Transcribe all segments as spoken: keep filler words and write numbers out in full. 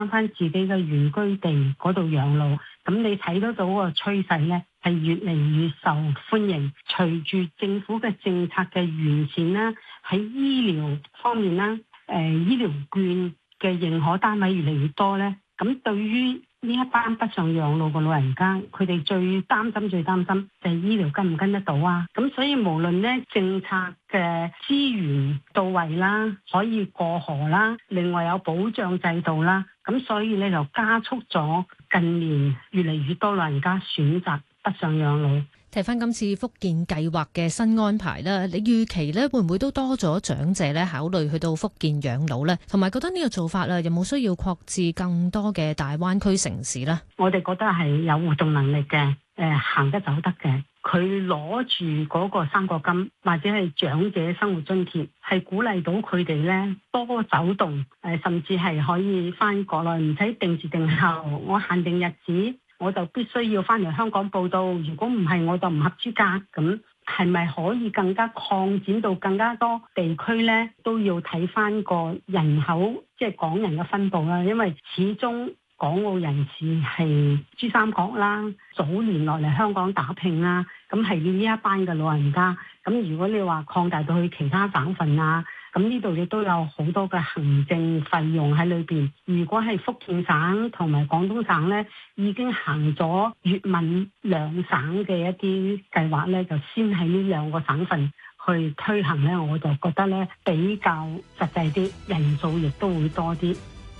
翻自己嘅原居地嗰度養老。咁你睇得到個趨勢咧，係越嚟越受歡迎。隨住政府嘅政策嘅完善啦，喺醫療方面啦，誒、呃、醫療券嘅認可單位越嚟越多咧，咁對於呢一班北上養老嘅老人家，佢哋最擔心、最擔心就係醫療跟唔跟得到啊！咁所以無論咧政策嘅資源到位啦，可以過河啦，另外有保障制度啦，咁所以咧就加速咗近年越嚟越多老人家選擇北上養老。 睇翻今次福建計劃嘅新安排啦，你預期咧會唔會都多咗長者咧考慮去到福建養老呢？同埋覺得呢個做法啦，有冇需要擴至更多嘅大灣區城市呢？ 我哋覺得係有活動能力嘅，誒、呃、行得走得嘅。佢攞住嗰個生果金或者係長者生活津貼，係鼓勵到佢哋咧多走動，誒、呃、甚至係可以翻國內，唔使定時定候，我限定日子。我就必須要翻嚟香港報到，如果唔係我就唔合資格。咁係咪可以更加擴展到更加多地區呢？都要睇翻個人口，即係港人嘅分佈啦。因為始終港澳人士係珠三角啦，早年落嚟香港打拼啦，咁係要呢一班嘅老人家。咁如果你話擴大到去其他省份啊，咁呢度亦都有好多嘅行政費用喺裏邊。如果係福建省同埋廣東省呢，已經行咗粵閩兩省嘅一啲計劃呢，就先喺呢兩個省份去推行呢，我就覺得呢比較實際啲，人數亦都會多啲。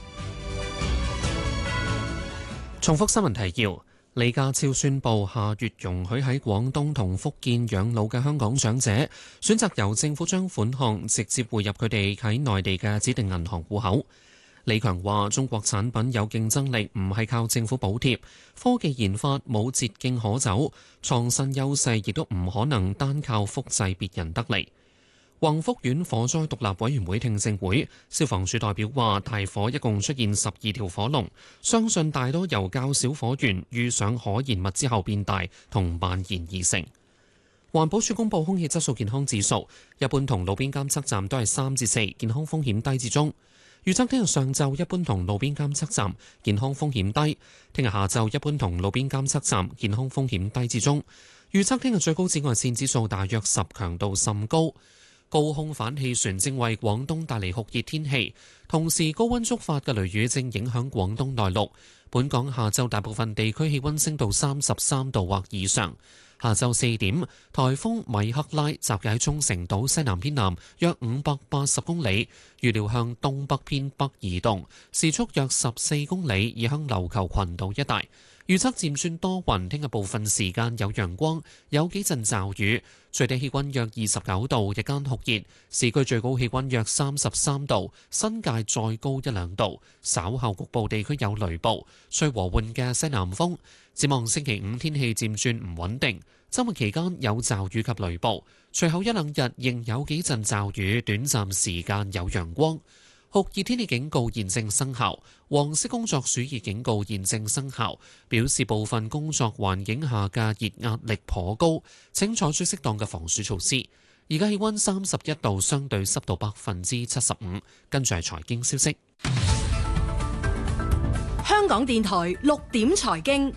重複新聞提要。李家超宣布，下月容許喺廣東同福建養老嘅香港長者選擇由政府將款項直接匯入佢哋喺內地嘅指定銀行戶口。李強話：中國產品有競爭力，唔係靠政府補貼，科技研發冇捷徑可走，創新優勢亦都唔可能單靠複製別人得嚟。宏福苑火災獨立委員會聽證會，消防處代表話大火一共出現十二條火龍，相信大多由較小火源遇上可燃物之後變大同蔓延而成。環保署公布空氣質素健康指數，一般同路邊監測站都係三至四，健康風險低至中。預測聽日上晝一般同路邊監測站健康風險低，聽日下晝一般同路邊監測站健康風險低至中。預測聽日最高紫外線指數大約十，強度甚高。高空反氣旋正為廣東帶嚟酷熱天氣，同時高溫觸發嘅雷雨正影響廣東內陸。本港下晝大部分地區氣溫升到三十三度或以上。下晝四點，颱風米克拉集結喺沖繩島西南偏南約五百八十公里，預料向東北偏北移動，時速約十四公里，移向琉球群島一帶。預測漸轉多雲，聽日部分時間有陽光，有幾陣驟雨，最低氣溫約二十九度，日間酷熱，市區最高氣溫約三十三度，新界再高一兩度。稍後局部地區有雷暴，吹和緩嘅西南風。展望星期五天氣漸轉唔穩定，週末期間有驟雨及雷暴，隨後一兩日仍有幾陣驟雨，短暫時間有陽光。酷熱天氣警告現正生效，黃色工作暑熱警告現正生效，表示部分工作環境下嘅熱壓力頗高，請採取適當嘅防暑措施。而家氣溫三十一度，相對濕度百分之七十五。跟住係財經消息。 香港電台六點財經，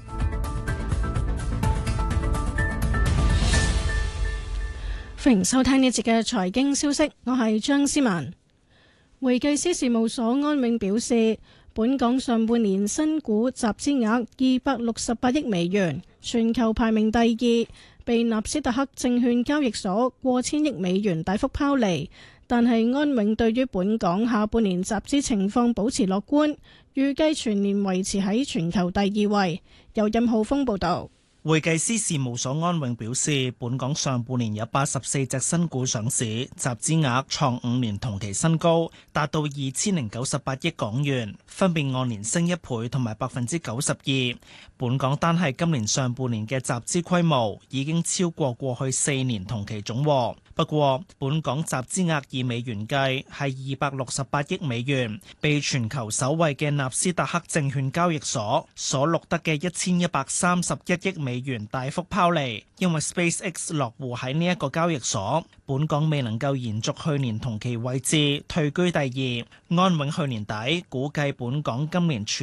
歡迎收聽呢節嘅財經消息，我係張思文。會計師事務所安永表示，本港上半年新股集資額二百六十八億美元，全球排名第二，被納斯達克證券交易所過千億美元大幅拋離。但係安永對於本港下半年集資情況保持樂觀，預計全年維持喺全球第二位。由任浩峰報道。 會計師事務所安永表示，本港上半年有八十四隻新股上市，集資額創五年同期新高，達到二千零九十八億港元，分別按年升一倍同埋百分之九十二。本港單係今年上半年嘅集資規模已經超過過去四年同期總和。 不過，本港集資額以美元計係二百六十八億美元，被全球首位嘅納斯達克證券交易所所錄得嘅一千一百三十一億美元大幅拋離，因為 SpaceX 落戶喺呢一個交易所，本港未能夠延續去年同期位置，退居第二。安永去年底估計本港今年